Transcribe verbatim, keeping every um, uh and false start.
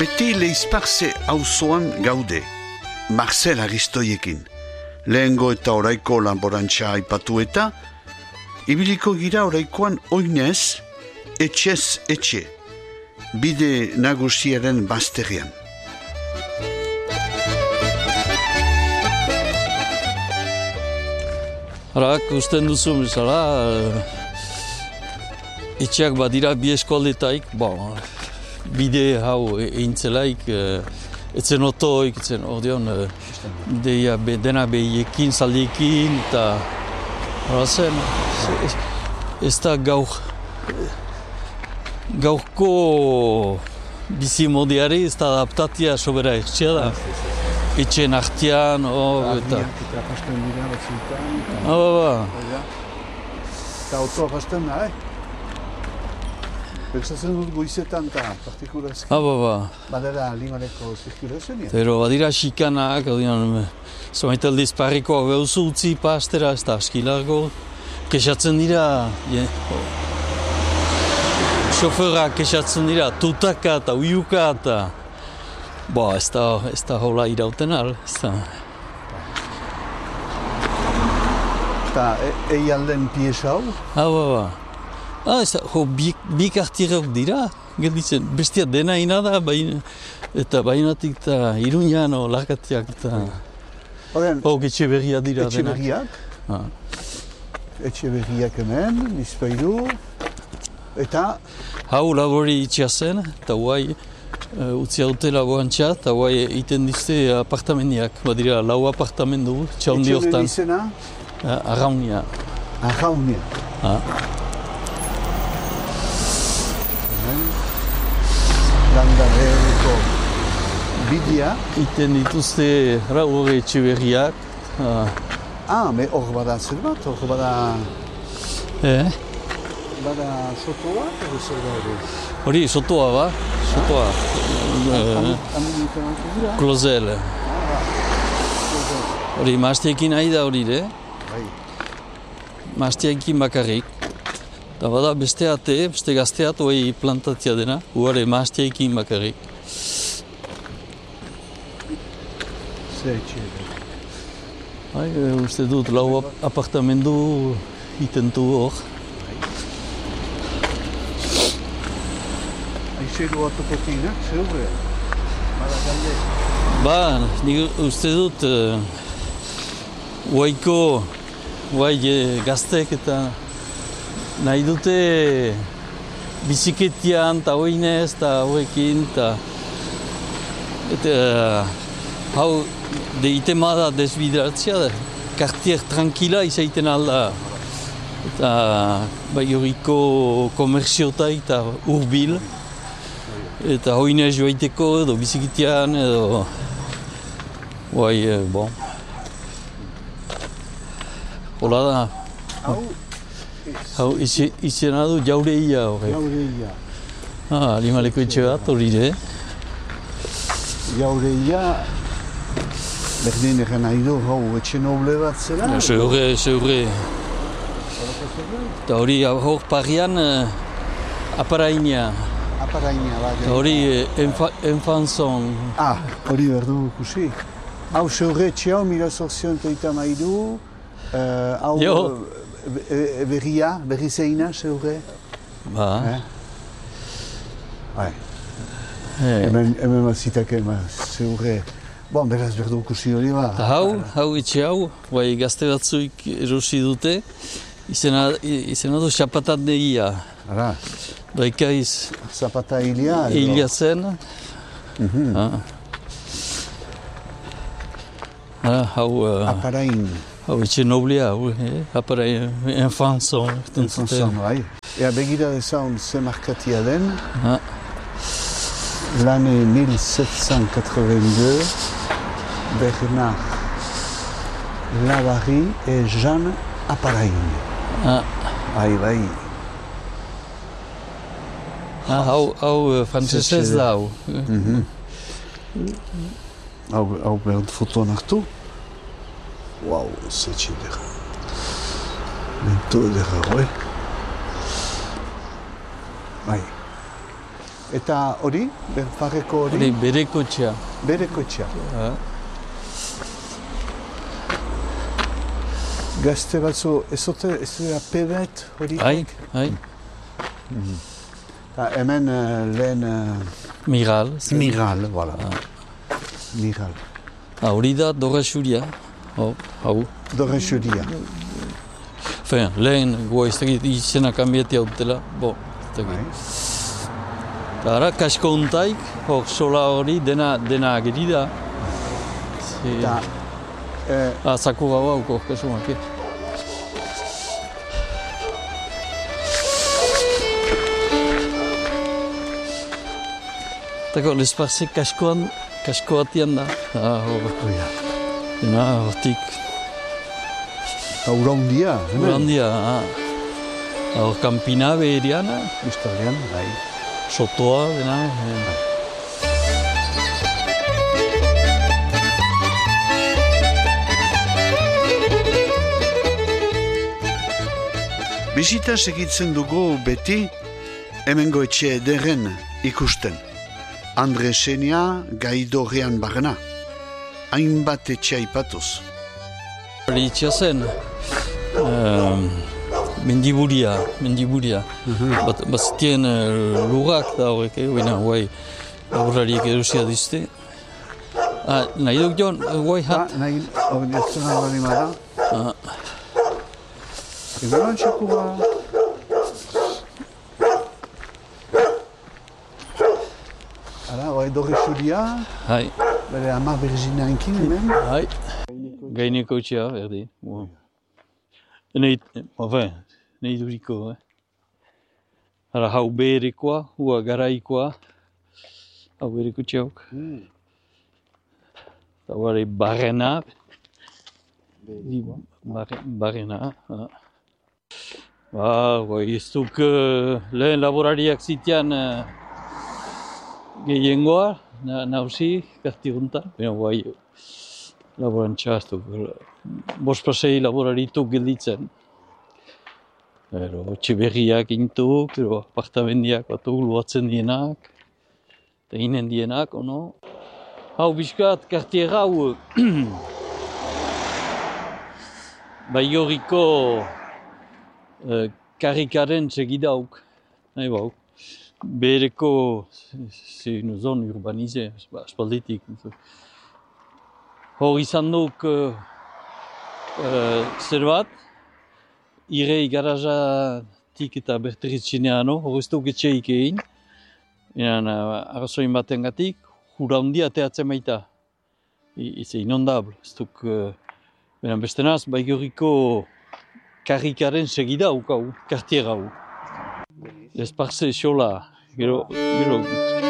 Beti Leizparze auzoan gaude, Marcel Aristoiekin. Lehengo eta oraiko lanborantza aipatu eta, ibiliko gira oraikoan oinez, etxez etxe, bide nagusiaren bazterrean. Hara, usten duzu, misala, etxeak badira bi eskualdetaik, bon, bide hau eintzelaik, etzen otoik, etzen ordeon, deia be, dena behiekin, zaldiekin, eta hara zen, ez da gaur, gaurko bizimodeari ez da adaptatia sobera etxea da. Etxen artean, hor, eta... Eta pasten dira batzutan. Ah, ba, ba. Eta autoa pasten da, eh? Berzatzen dut goizetan eta partikurazki. Ah, ba, ba. Badera limaneko zirkulazioa. Pero badira xikanak, odian, zomaita aldiz parrikoa gauzu utzi pastera, ez da askilargo. Kexatzen dira, je, xoferak kexatzen dira, tutaka eta uiuka eta... Ba, ez da, ez da hola irauten al, ez da. Eta egi alden piesa hau? Ah, ba, ba. Ah, ez da, jo, bi, bi kartierok dira, gelditzen, bestia dena ina da, baina, eta bainatik eta Iruñan, o, Larkatiak eta... Ho, etxe berria dira etxe denak. berriak? Ah. Etxe berriak hemen, bizpailu, eta... Hau labori itxea zen, eta guai, Uh, utzi hautela goantxa, eta guai iten dizte apartamendiak. Badira, lau apartamendu, txaundi hortan. Etxe izena? Uh, Arraunia. Arraunia. Ah. Landareko bidea. Iten dituzte horre etxe berriak. Uh. Ah, me hor bada zer bat, hor bada... Eh? Bada soto bat, hor zer da hori? Hori, sotoa ba, sotoa. Klozele. Hori, maastiekin nahi da hori, de? Maastiekin bakarrik. Eta bada beste ate, beste gazteat, hori plantatia dena, huare maastiekin bakarrik. Zer etxe. Hai, uste dut, lau apartamendu itentu hor. Aixero atokotinak, zer horre? Bada galde. Ba, nik uste dut, uh, huaiko, huai gaztek eta nahi dute biziketian eta hoinez eta hoekin eta eta hau deitema da desbideratzea, kartier tranquila izaiten alda eta bai horiko komerziotai eta urbil. Eta hoinez joaiteko edo bizikitian edo... Guai, eh, bon. Hola da. Hau? Hau izena du jaureia hori. Jaureia. Ah, limaleko etxe bat hori de. Jaureia... Berdin egen nahi du, hau etxe noble bat zela? Zeure, zeure. Eta hori hor parian aparainia. Aparainia bat. Hori enfanzon. Ah, hori berdu ikusi. Hau zeure etxe hau, mila zorzion eta maidu. Hau berria, berri zeina zeure. Ba. Bai. Hemen mazitake zeure. Bon, beraz berdu ikusi hori ba. Hau, hau etxe hau, bai gazte batzuik erosi dute. Izena du xapatat deia. Ara. Daikaiz... Zapata hilia? Hilia zen. Hau... Aparain. Hau etxe noblea, aparain, enfanzon. Enfanzon, bai. Ea begira dezaun ze markatia den. L'année mille sept cent quatre-vingt-deux, Bernard Lavary et Jeanne Aparain. Bai, bai. Hau, hau frantzesez da hau. Hau behar fotoan hartu. Wow, zetxe dira. Bento dira, bai. Bai. Eta hori, berpareko hori? Hori bereko txea. Bereko txea. Ha. Gazte batzu, ez zote, ez dira pebet hori? Hai, hai. Ta hemen uh, lehen... Uh, Miral. Miral, voilà. Miral. Ha, hori da dorre xuria. Hau, hau. Dorre xuria. Fen, lehen goa ez dakit izena kambieti hau dela. Bo, ez dakit. Eta ara, kasko untaik, hor sola hori dena, dena ageri da. Eta... Eh, ah, zaku gaua hauko, kaso maki. Tako, lesparze kaskoan, kasko batian da. Ah, hor, dena hortik. Eta ura hundia, hemen? Ura handia, ah. Hor, kampina beheriana. Ustalean, bai. Sotoa, dena. Eh. Bizita segitzen dugu beti, hemengo etxe ederren ikusten. Andre Senia gaidorrean barna. Hainbat etxe aipatuz. Hori itxea zen, um, mendiburia, mendiburia. Bat, bazitien uh, lurrak da horrek, eh? Baina, guai, laborariek erosia dizte. Ah, nahi duk joan, guai hat? Ah, nahi, hori eztena bali mara. Ah. Egoran txakura. Ara, hori dorre xuria. Hai, Bere ama Virginia enkin hemen. hai. Gaineko etxea, berdin. Wow. Nei, enfin, nahi duriko, eh? Ara, hau beherekoa, hua garaikoa. Hau behereko txeok. Mm. Eta hori barrena. Barre, barrena. Ah. Ba, guai, ez duk uh, lehen laborariak zitean uh, gehiengoa, na, nauzi, kartiruntan. Baina guai, laborantza ez duk. Bost pasei laborarituk gelditzen. Ero, etxe berriak intuk, ero, apartamendiak batuk luatzen dienak, eta inen dienak, ono. Hau bizkat, kartier hau, Baigorriko uh, karrikaren segidauk, nahi bau. Bereko, c'est une zone urbanisée, aspalditik. Hor izan duk uh, uh, zerbat, irei garajatik eta berteritzineano, hor ez duk etxeik egin. Eran, uh, arrazoin batengatik, hura handia teatzen baita. Ize inondable, ez duk... Uh, Benen bestenaz, Baigorriko karrikaren segida hukau, kartier hau. Lesparze xola, gero, gero,